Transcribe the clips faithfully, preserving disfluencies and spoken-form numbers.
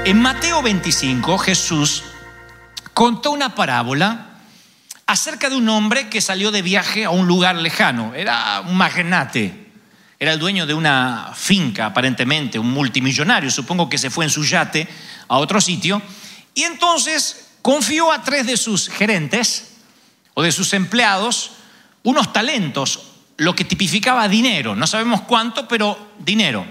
En Mateo veinticinco, Jesús contó una parábola acerca de un hombre que salió de viaje a un lugar lejano. Era un magnate, era el dueño de una finca, aparentemente, un multimillonario. Supongo que se fue en su yate a otro sitio. Y entonces confió a tres de sus gerentes o de sus empleados unos talentos, lo que tipificaba dinero. No sabemos cuánto, pero dinero.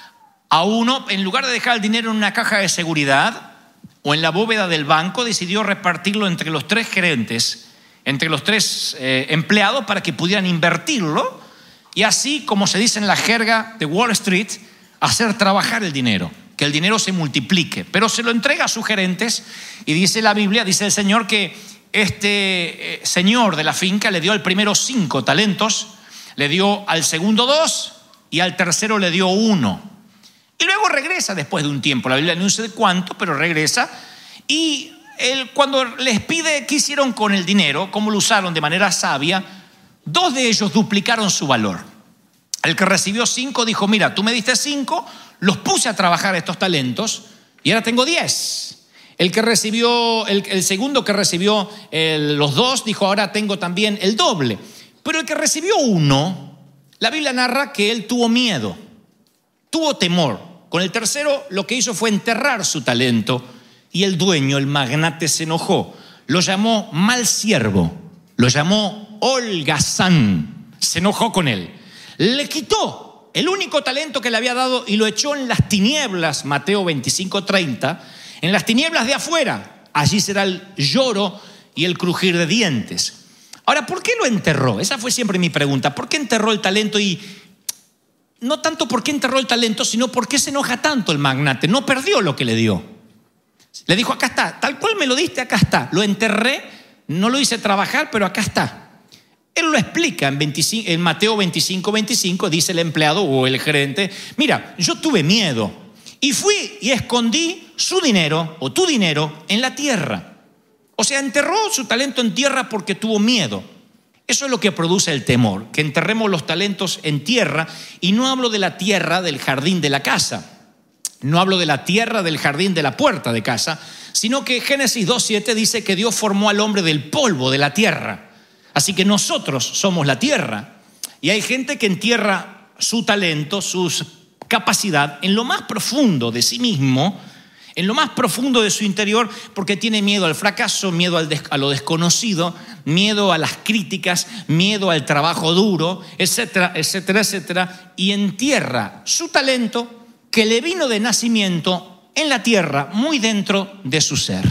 A uno, en lugar de dejar el dinero en una caja de seguridad o en la bóveda del banco, decidió repartirlo entre los tres gerentes, entre los tres eh, empleados, para que pudieran invertirlo y así, como se dice en la jerga de Wall Street, hacer trabajar el dinero, que el dinero se multiplique. Pero se lo entrega a sus gerentes y dice la Biblia, dice el Señor, que este eh, señor de la finca le dio al primero cinco talentos, le dio al segundo dos y al tercero le dio uno. Y luego regresa después de un tiempo. La Biblia no dice de cuánto, pero regresa. Y él, cuando les pide qué hicieron con el dinero, cómo lo usaron de manera sabia, dos de ellos duplicaron su valor. El que recibió cinco dijo: mira, tú me diste cinco, los puse a trabajar estos talentos y ahora tengo diez. El que recibió, el, el segundo que recibió el, los dos dijo: ahora tengo también el doble. Pero el que recibió uno, la Biblia narra que él tuvo miedo, tuvo temor. Con el tercero lo que hizo fue enterrar su talento y el dueño, el magnate, se enojó. Lo llamó mal siervo, lo llamó holgazán, se enojó con él. Le quitó el único talento que le había dado y lo echó en las tinieblas, Mateo veinticinco treinta, en las tinieblas de afuera. Allí será el lloro y el crujir de dientes. Ahora, ¿por qué lo enterró? Esa fue siempre mi pregunta. ¿Por qué enterró el talento? Y no tanto por qué enterró el talento, sino por qué se enoja tanto el magnate. No perdió lo que le dio. Le dijo: acá está, tal cual me lo diste, acá está. Lo enterré, no lo hice trabajar, pero acá está. Él lo explica en, veinticinco, en Mateo veinticinco veinticinco, dice el empleado o el gerente: mira, yo tuve miedo y fui y escondí su dinero o tu dinero en la tierra. O sea, enterró su talento en tierra porque tuvo miedo. Eso es lo que produce el temor, que enterremos los talentos en tierra. Y no hablo de la tierra del jardín de la casa, no hablo de la tierra del jardín de la puerta de casa, sino que Génesis dos siete dice que Dios formó al hombre del polvo de la tierra. Así que nosotros somos la tierra. Y hay gente que entierra su talento, su capacidad en lo más profundo de sí mismo, en lo más profundo de su interior, porque tiene miedo al fracaso, miedo al des- a lo desconocido, miedo a las críticas, miedo al trabajo duro, etcétera, etcétera, etcétera. Y entierra su talento que le vino de nacimiento en la tierra, muy dentro de su ser.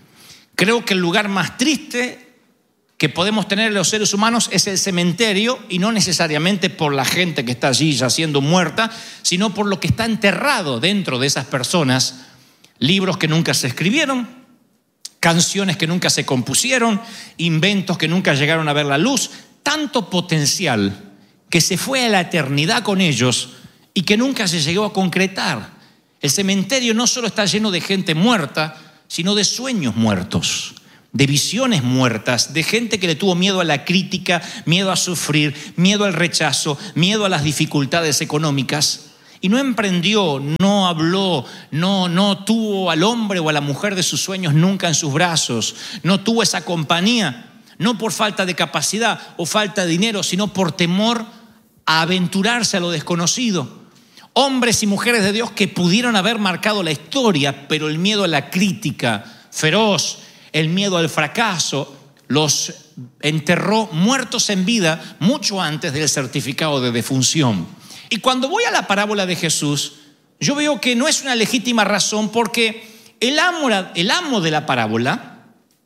Creo que el lugar más triste que podemos tener los seres humanos es el cementerio, y no necesariamente por la gente que está allí yaciendo muerta, sino por lo que está enterrado dentro de esas personas. Libros que nunca se escribieron, canciones que nunca se compusieron, inventos que nunca llegaron a ver la luz, tanto potencial que se fue a la eternidad con ellos y que nunca se llegó a concretar. El cementerio no solo está lleno de gente muerta, sino de sueños muertos, de visiones muertas, de gente que le tuvo miedo a la crítica, miedo a sufrir, miedo al rechazo, miedo a las dificultades económicas. Y no emprendió, no habló, no, no tuvo al hombre o a la mujer de sus sueños nunca en sus brazos. No tuvo esa compañía, no por falta de capacidad o falta de dinero, sino por temor a aventurarse a lo desconocido. Hombres y mujeres de Dios que pudieron haber marcado la historia, pero el miedo a la crítica feroz, el miedo al fracaso, los enterró muertos en vida mucho antes del certificado de defunción. Y cuando voy a la parábola de Jesús, yo veo que no es una legítima razón, porque el amo, el amo de la parábola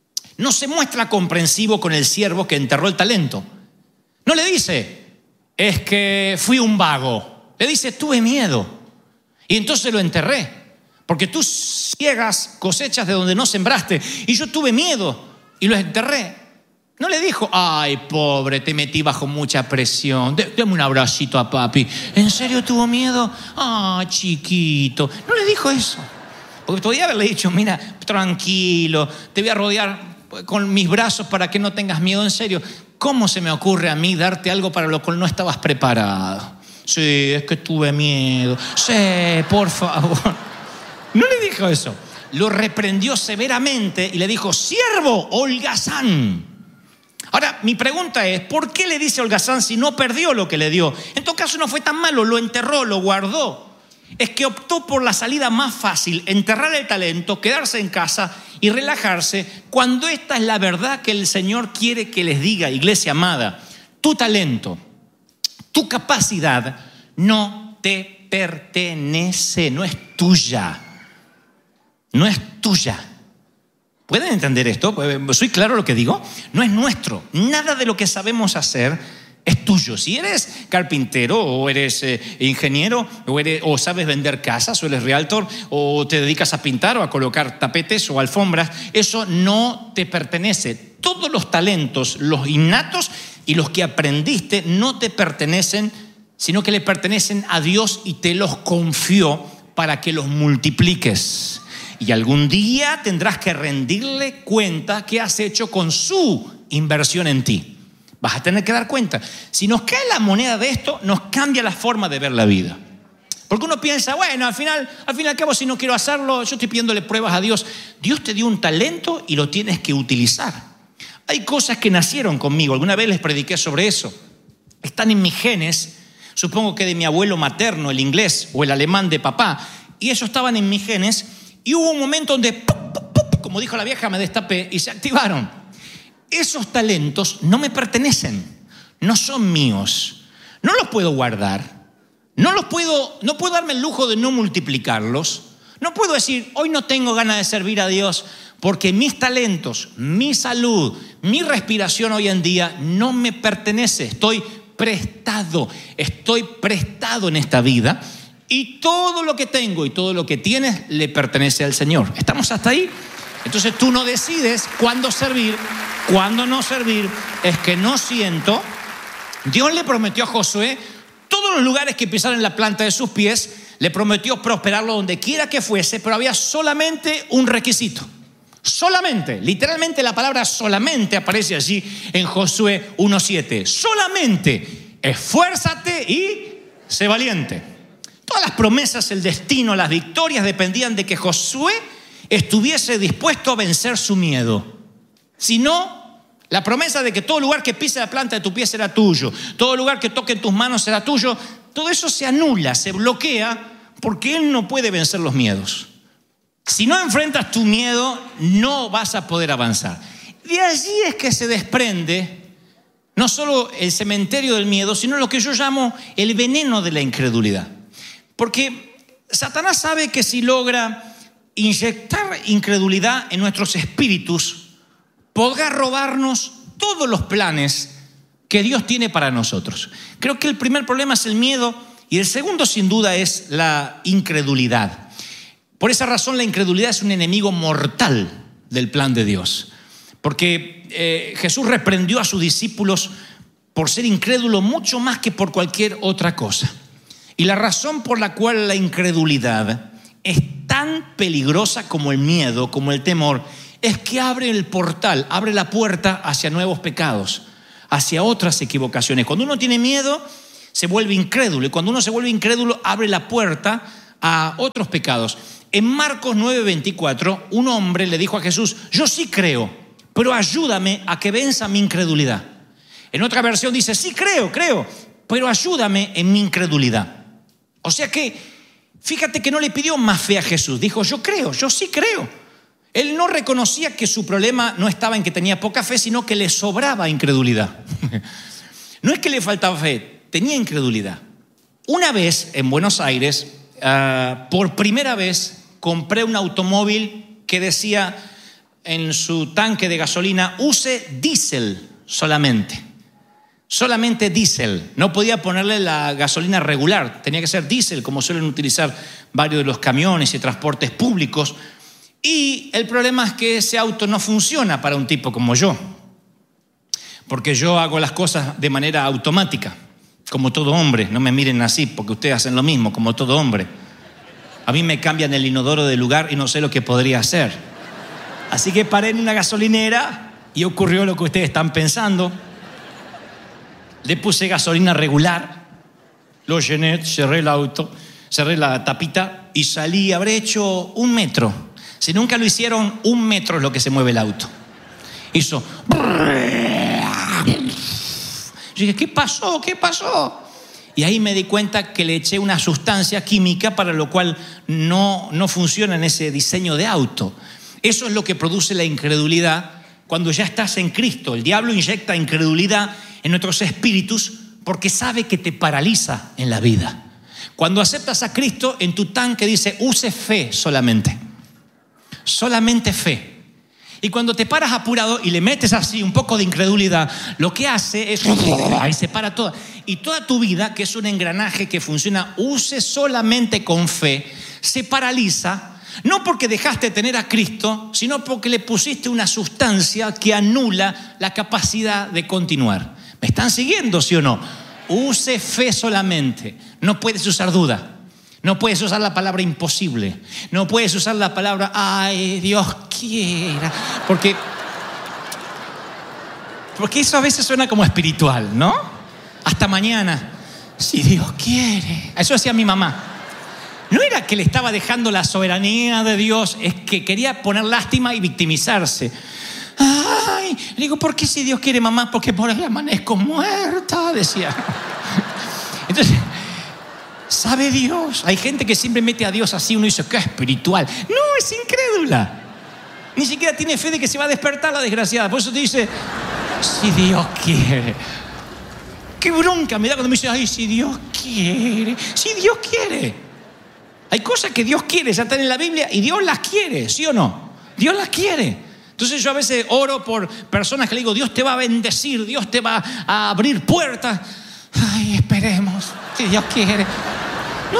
no se muestra comprensivo con el siervo que enterró el talento. No le dice: es que fui un vago. Le dice: tuve miedo y entonces lo enterré, porque tú ciegas cosechas de donde no sembraste, y yo tuve miedo y lo enterré. No le dijo: ay, pobre, te metí bajo mucha presión, dame un abracito a papi. ¿En serio tuvo miedo? Ah, chiquito. No le dijo eso, porque podía haberle dicho: mira, tranquilo, te voy a rodear con mis brazos para que no tengas miedo. En serio, ¿cómo se me ocurre a mí darte algo para lo cual no estabas preparado? Sí, es que tuve miedo. Sí, por favor. No le dijo eso. lo reprendió severamente y le dijo: siervo holgazán. Ahora, mi pregunta es, ¿por qué le dice holgazán si no perdió lo que le dio? En todo caso no fue tan malo, lo enterró, lo guardó. Es que optó por la salida más fácil, enterrar el talento, quedarse en casa y relajarse, cuando esta es la verdad que el Señor quiere que les diga, iglesia amada. Tu talento, tu capacidad no te pertenece, no es tuya. No es tuya. ¿Pueden entender esto? ¿Soy claro lo que digo? No es nuestro. Nada de lo que sabemos hacer es tuyo. Si eres carpintero o eres eh, ingeniero o, eres, o sabes vender casas o eres realtor o te dedicas a pintar o a colocar tapetes o alfombras, eso no te pertenece. Todos los talentos, los innatos y los que aprendiste, no te pertenecen, sino que le pertenecen a Dios y te los confió para que los multipliques. Y algún día tendrás que rendirle cuenta qué has hecho con su inversión en ti. Vas a tener que dar cuenta. Si nos cae la moneda de esto, nos cambia la forma de ver la vida. Porque uno piensa, bueno, al final, al fin y al cabo, si no quiero hacerlo, yo estoy pidiéndole pruebas a Dios. Dios te dio un talento y lo tienes que utilizar. Hay cosas que nacieron conmigo. Alguna vez les prediqué sobre eso. Están en mis genes, supongo que de mi abuelo materno, el inglés o el alemán de papá. Y eso estaban en mis genes. Y hubo un momento donde, ¡pup, pup, pup!, como dijo la vieja, me destapé y se activaron. Esos talentos no me pertenecen, no son míos, no los puedo guardar, no los puedo, no puedo darme el lujo de no multiplicarlos. No puedo decir, hoy no tengo ganas de servir a Dios porque mis talentos, mi salud, mi respiración hoy en día no me pertenece. Estoy prestado, estoy prestado en esta vida. Y todo lo que tengo y todo lo que tienes le pertenece al Señor. ¿Estamos hasta ahí? Entonces tú no decides cuándo servir, cuándo no servir. Es que no siento. Dios le prometió a Josué todos los lugares que pisaran la planta de sus pies. Le prometió prosperarlo donde quiera que fuese, pero había solamente un requisito. Solamente, literalmente la palabra solamente aparece allí en Josué uno siete. Solamente esfuérzate y sé valiente. Todas las promesas, el destino, las victorias dependían de que Josué estuviese dispuesto a vencer su miedo. Si no, la promesa de que todo lugar que pise la planta de tu pie será tuyo, todo lugar que toque en tus manos será tuyo, todo eso se anula, se bloquea, porque Él no puede vencer los miedos. Si no enfrentas tu miedo, no vas a poder avanzar. De allí es que se desprende no solo el cementerio del miedo, sino lo que yo llamo el veneno de la incredulidad. Porque Satanás sabe que si logra inyectar incredulidad en nuestros espíritus, podrá robarnos todos los planes que Dios tiene para nosotros. Creo que el primer problema es el miedo y el segundo sin duda es la incredulidad. Por esa razón la incredulidad es un enemigo mortal del plan de Dios. Porque eh, Jesús reprendió a sus discípulos por ser incrédulo mucho más que por cualquier otra cosa. Y la razón por la cual la incredulidad es tan peligrosa como el miedo, como el temor, es que abre el portal, abre la puerta hacia nuevos pecados, hacia otras equivocaciones. Cuando uno tiene miedo, se vuelve incrédulo. Y cuando uno se vuelve incrédulo, abre la puerta a otros pecados. En Marcos nueve veinticuatro, un hombre le dijo a Jesús: yo sí creo, pero ayúdame a que venza mi incredulidad. En otra versión dice: sí creo, creo, pero ayúdame en mi incredulidad. O sea que, fíjate que no le pidió más fe a Jesús. Dijo: yo creo, yo sí creo. Él no reconocía que su problema no estaba en que tenía poca fe, sino que le sobraba incredulidad. No es que le faltaba fe, tenía incredulidad. Una vez en Buenos Aires, uh, por primera vez, compré un automóvil que decía en su tanque de gasolina: use diésel solamente. Solamente diésel, no podía ponerle la gasolina regular, tenía que ser diésel, como suelen utilizar varios de los camiones y transportes públicos. Y el problema es que ese auto no funciona para un tipo como yo, porque yo hago las cosas de manera automática, como todo hombre. No me miren así, porque ustedes hacen lo mismo, como todo hombre. A mí me cambian el inodoro de lugar y no sé lo que podría hacer. Así que paré en una gasolinera y ocurrió lo que ustedes están pensando. Le puse gasolina regular, lo llené, cerré el auto, cerré la tapita y salí. Habré hecho un metro. Si nunca lo hicieron, un metro es lo que se mueve el auto. Hizo. Yo dije, ¿qué pasó? ¿Qué pasó? Y ahí me di cuenta que le eché una sustancia química para lo cual no, no funciona en ese diseño de auto. Eso es lo que produce la incredulidad cuando ya estás en Cristo. El diablo inyecta incredulidad en nuestros espíritus porque sabe que te paraliza en la vida. Cuando aceptas a Cristo, en tu tanque dice, use fe solamente. Solamente fe. Y cuando te paras apurado y le metes así un poco de incredulidad, lo que hace es y se para todo. Y toda tu vida, que es un engranaje que funciona, use solamente con fe, se paraliza, no porque dejaste de tener a Cristo, sino porque le pusiste una sustancia que anula la capacidad de continuar. ¿Me están siguiendo, sí o no? Use fe solamente. No puedes usar duda. No puedes usar la palabra imposible. No puedes usar la palabra, ay, Dios quiera. Porque, porque eso a veces suena como espiritual, ¿no? Hasta mañana, si Dios quiere. Eso decía mi mamá. No era que le estaba dejando la soberanía de Dios, es que quería poner lástima y victimizarse. Ay, le digo, ¿por qué si Dios quiere, mamá? Porque por ahí amanezco muerta, decía. Entonces, ¿sabe Dios? Hay gente que siempre mete a Dios así, uno dice, qué espiritual. No, es incrédula. Ni siquiera tiene fe de que se va a despertar la desgraciada. Por eso te dice, si Dios quiere. Qué bronca me da cuando me dice, ay, si Dios quiere. Si Dios quiere. Hay cosas que Dios quiere, ya están en la Biblia y Dios las quiere, ¿sí o no? Dios las quiere. Entonces yo a veces oro por personas que le digo, Dios te va a bendecir, Dios te va a abrir puertas. Ay, esperemos, si Dios quiere. No,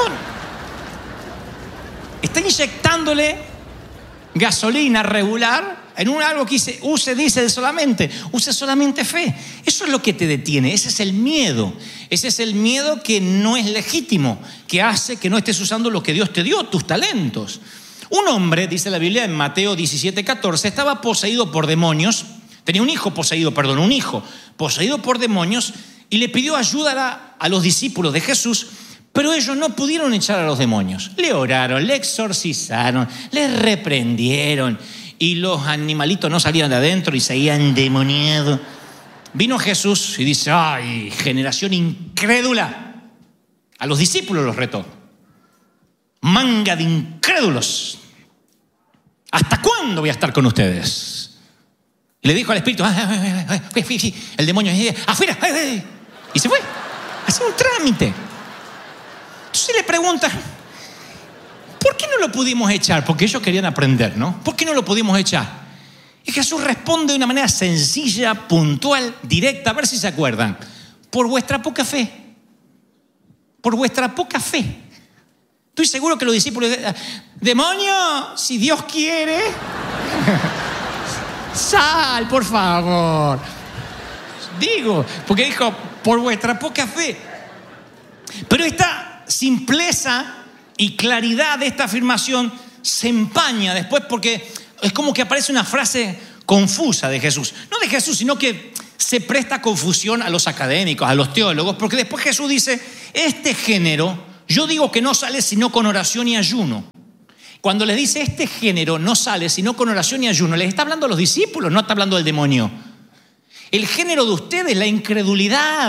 está inyectándole gasolina regular en un algo que dice, use diésel solamente, use solamente fe. Eso es lo que te detiene, ese es el miedo. Ese es el miedo que no es legítimo, que hace que no estés usando lo que Dios te dio, tus talentos. Un hombre, dice la Biblia en Mateo diecisiete, catorce, estaba poseído por demonios, tenía un hijo poseído, perdón, un hijo poseído por demonios, y le pidió ayuda a, a los discípulos de Jesús, pero ellos no pudieron echar a los demonios. Le oraron, le exorcizaron, le reprendieron, y los animalitos no salían de adentro y seguían endemoniados. Vino Jesús y dice, ay, generación incrédula. A los discípulos los retó. Manga de incrédulos. ¿Hasta cuándo voy a estar con ustedes? Y le dijo al espíritu, ay, ay, ay, el demonio, afuera, ay, ay. Y se fue. Hacía un trámite. Entonces le pregunta, ¿por qué no lo pudimos echar? Porque ellos querían aprender, ¿no? ¿Por qué no lo pudimos echar? Y Jesús responde de una manera sencilla, puntual, directa, a ver si se acuerdan. Por vuestra poca fe. Por vuestra poca fe. Estoy seguro que los discípulos, demonio, si Dios quiere, sal, por favor. Digo, porque dijo, por vuestra poca fe. Pero esta simpleza y claridad de esta afirmación se empaña después porque es como que aparece una frase confusa de Jesús. No de Jesús, sino que se presta confusión a los académicos, a los teólogos, porque después Jesús dice, este género, yo digo que no sale sino con oración y ayuno. Cuando les dice este género no sale sino con oración y ayuno, les está hablando a los discípulos, no está hablando del demonio. El género de ustedes, la incredulidad,